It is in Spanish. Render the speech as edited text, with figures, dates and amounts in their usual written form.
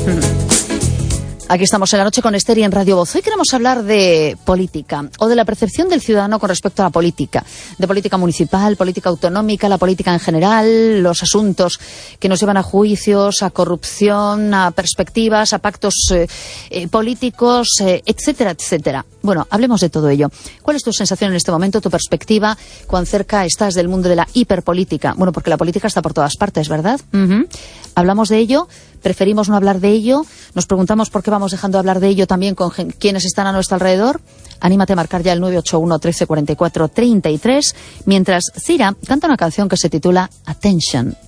Aquí estamos en la noche con Esther y en Radio Voz. Hoy queremos hablar de política o de la percepción del ciudadano con respecto a la política. De política municipal, política autonómica, la política en general, los asuntos que nos llevan a juicios, a corrupción, a perspectivas, a pactos políticos, etcétera, etcétera. Bueno, hablemos de todo ello. ¿Cuál es tu sensación en este momento, tu perspectiva? ¿Cuán cerca estás del mundo de la hiperpolítica? Bueno, porque la política está por todas partes, ¿verdad? Hablamos de ello. ¿Preferimos no hablar de ello? ¿Nos preguntamos por qué vamos dejando de hablar de ello también con quienes están a nuestro alrededor? Anímate a marcar ya el 981 13 44 33, mientras Cira canta una canción que se titula Attention.